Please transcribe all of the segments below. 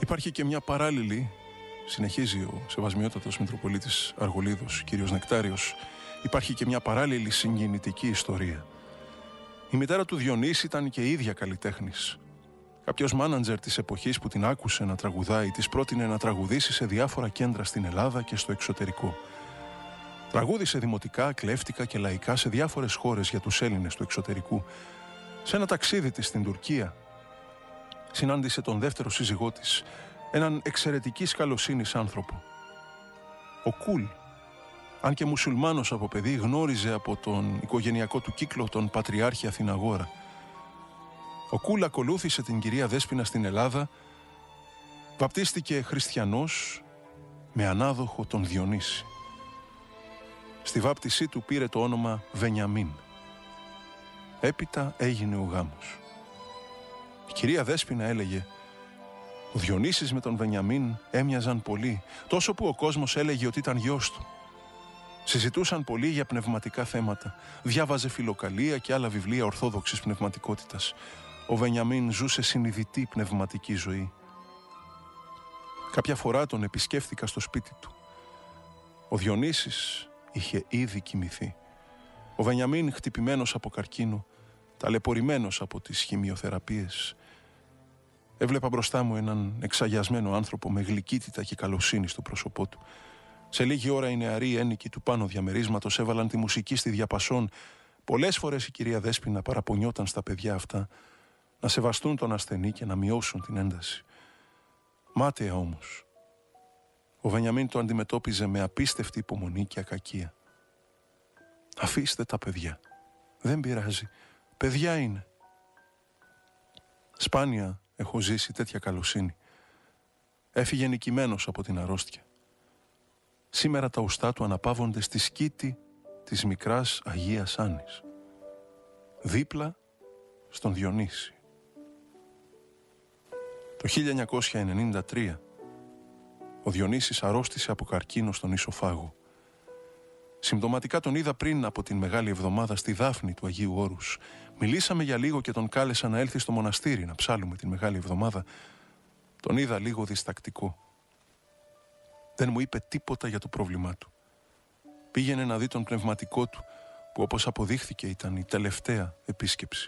Υπάρχει και μια παράλληλη, συνεχίζει ο Σεβασμιότατος Μητροπολίτης Αργολίδος, κύριος Νεκτάριος, υπάρχει και μια παράλληλη συγκινητική ιστορία. Η μητέρα του Διονύση ήταν και ίδια καλλιτέχνης. Κάποιος μάνατζερ της εποχής που την άκουσε να τραγουδάει, της πρότεινε να τραγουδήσει σε διάφορα κέντρα στην Ελλάδα και στο εξωτερικό. Τραγούδισε δημοτικά, κλέφτικα και λαϊκά σε διάφορες χώρες για τους Έλληνες του εξωτερικού. Σε ένα ταξίδι της στην Τουρκία, συνάντησε τον δεύτερο σύζυγό της, έναν εξαιρετικής καλοσύνης άνθρωπο. Ο Κουλ, αν και μουσουλμάνος από παιδί, γνώριζε από τον οικογενειακό του κύκλο τον Πατριάρχη Αθηναγόρα. Ο Κουλ ακολούθησε την κυρία Δέσποινα στην Ελλάδα, βαπτίστηκε χριστιανός με ανάδοχο τον Διονύση. Στη βάπτισή του πήρε το όνομα Βενιαμίν. Έπειτα έγινε ο γάμος. Η κυρία Δέσποινα έλεγε: ο Διονύσης με τον Βενιαμίν έμοιαζαν πολύ, τόσο που ο κόσμος έλεγε ότι ήταν γιος του. Συζητούσαν πολύ για πνευματικά θέματα. Διάβαζε φιλοκαλία και άλλα βιβλία ορθόδοξης πνευματικότητας. Ο Βενιαμίν ζούσε συνειδητή πνευματική ζωή. Κάποια φορά τον επισκέφθηκα στο σπίτι του. Ο Διονύσης είχε ήδη κοιμηθεί. Ο Βενιαμίν, χτυπημένος από καρκίνο, ταλαιπωρημένος από τις χημειοθεραπείες. Έβλεπα μπροστά μου έναν εξαγιασμένο άνθρωπο με γλυκύτητα και καλοσύνη στο πρόσωπό του. Σε λίγη ώρα οι νεαροί ένοικοι του πάνω διαμερίσματος έβαλαν τη μουσική στη διαπασόν. Πολλές φορές η κυρία Δέσποινα παραπονιόταν στα παιδιά αυτά να σεβαστούν τον ασθενή και να μειώσουν την ένταση. Μάταια όμως, ο Βενιαμίν το αντιμετώπιζε με απίστευτη υπομονή και ακακία. «Αφήστε τα παιδιά. Δεν πειράζει. Παιδιά είναι». Σπάνια έχω ζήσει τέτοια καλοσύνη. Έφυγε νικημένος από την αρρώστια. Σήμερα τα ουστά του αναπαύονται στη σκήτη της μικράς Αγίας Άννης, δίπλα στον Διονύση. Το 1993 ο Διονύσης αρρώστησε από καρκίνο στον ισοφάγο. Συμπτωματικά τον είδα πριν από την Μεγάλη Εβδομάδα στη Δάφνη του Αγίου Όρους. Μιλήσαμε για λίγο και τον κάλεσα να έλθει στο μοναστήρι να ψάλουμε την Μεγάλη Εβδομάδα. Τον είδα λίγο διστακτικό. Δεν μου είπε τίποτα για το πρόβλημά του. Πήγαινε να δει τον πνευματικό του, που όπως αποδείχθηκε ήταν η τελευταία επίσκεψη.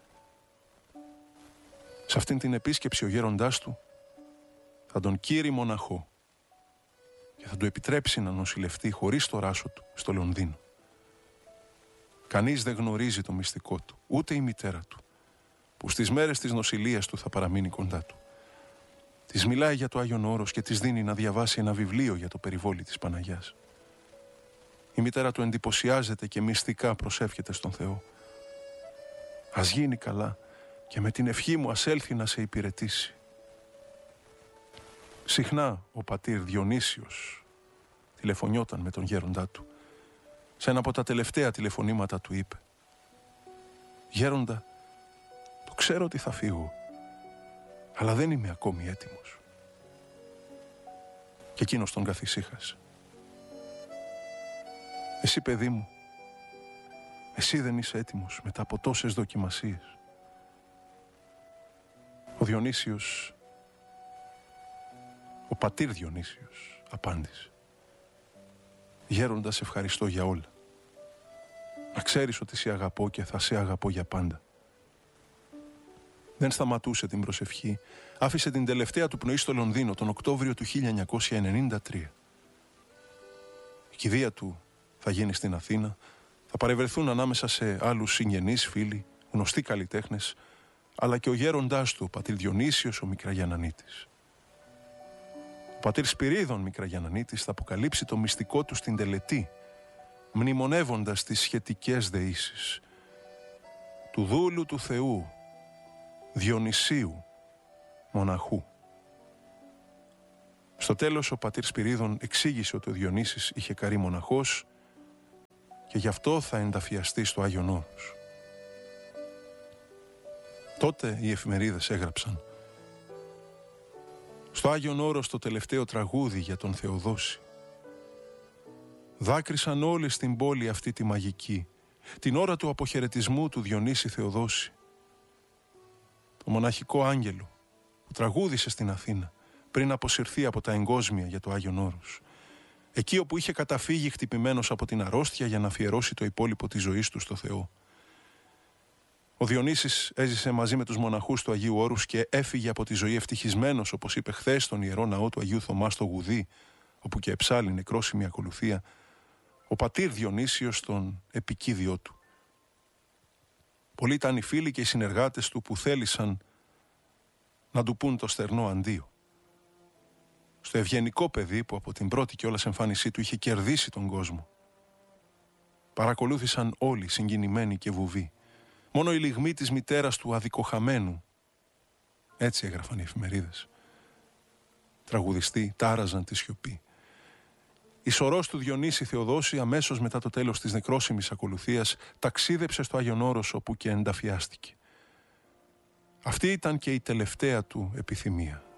Σε αυτήν την επίσκεψη ο γέροντάς του θα τον κήρει μοναχό και θα του επιτρέψει να νοσηλευτεί χωρίς το ράσο του στο Λονδίνο. Κανείς δεν γνωρίζει το μυστικό του, ούτε η μητέρα του, που στις μέρες της νοσηλείας του θα παραμείνει κοντά του. Της μιλάει για το Άγιον Όρος και της δίνει να διαβάσει ένα βιβλίο για το περιβόλι της Παναγιάς. Η μητέρα του εντυπωσιάζεται και μυστικά προσεύχεται στον Θεό. Ας γίνει καλά και με την ευχή μου ας έλθει να σε υπηρετήσει. Συχνά ο πατήρ Διονύσιος τηλεφωνιόταν με τον γέροντά του. Σε ένα από τα τελευταία τηλεφωνήματα του είπε: «Γέροντα, το ξέρω ότι θα φύγω, αλλά δεν είμαι ακόμη έτοιμος». Και εκείνος τον καθησύχασε. «Εσύ, παιδί μου, εσύ δεν είσαι έτοιμος μετά από τόσες δοκιμασίες». Ο Διονύσιος, ο πατήρ Διονύσιος, απάντησε: «Γέροντα, σε ευχαριστώ για όλα. Να ξέρεις ότι σε αγαπώ και θα σε αγαπώ για πάντα». Δεν σταματούσε την προσευχή. Άφησε την τελευταία του πνοή στο Λονδίνο τον Οκτώβριο του 1993. Η κηδεία του θα γίνει στην Αθήνα. Θα παρευρεθούν ανάμεσα σε άλλους συγγενείς, φίλοι, γνωστοί καλλιτέχνες, αλλά και ο γέροντάς του, ο πατήρ Διονύσιος ο Μικραγιαννανίτης. Ο πατήρ Σπυρίδων Μικραγιαννανίτης θα αποκαλύψει το μυστικό του στην τελετή, μνημονεύοντας τις σχετικές δεήσεις του δούλου του Θεού, Διονυσίου, μοναχού. Στο τέλος ο πατήρ Σπυρίδων εξήγησε ότι ο Διονύσης είχε καρεί μοναχός και γι' αυτό θα ενταφιαστεί στο Άγιον Όρος. Τότε οι εφημερίδες έγραψαν: «Στο Άγιον Όρος το τελευταίο τραγούδι για τον Θεοδόση». Δάκρυσαν όλοι στην πόλη αυτή τη μαγική, την ώρα του αποχαιρετισμού του Διονύση Θεοδόση. Το μοναχικό άγγελο που τραγούδισε στην Αθήνα πριν αποσυρθεί από τα εγκόσμια για το Άγιον Όρος. Εκεί όπου είχε καταφύγει χτυπημένος από την αρρώστια για να αφιερώσει το υπόλοιπο της ζωής του στο Θεό. Ο Διονύσης έζησε μαζί με τους μοναχούς του Αγίου Όρους και έφυγε από τη ζωή ευτυχισμένος, όπως είπε χθες, στον Ιερό Ναό του Αγίου Θωμά στο Γουδί, όπου και εψάλλει νεκρόσιμη ακολουθία, ο πατήρ Διονύσιος στον επικίδιό του. Πολλοί ήταν οι φίλοι και οι συνεργάτες του που θέλησαν να του πούν το στερνό αντίο. Στο ευγενικό παιδί που από την πρώτη κιόλας εμφάνισή του είχε κερδίσει τον κόσμο. Παρακολούθησαν όλοι συγκινημένοι και βουβοί. Μόνο η λυγμή της μητέρας του αδικοχαμένου, έτσι έγραφαν οι εφημερίδες, τραγουδιστή, τάραζαν τη σιωπή. Η σωρός του Διονύση Θεοδόση αμέσως μετά το τέλος της νεκρόσιμης ακολουθίας ταξίδεψε στο Άγιον Όρος, όπου και ενταφιάστηκε. Αυτή ήταν και η τελευταία του επιθυμία.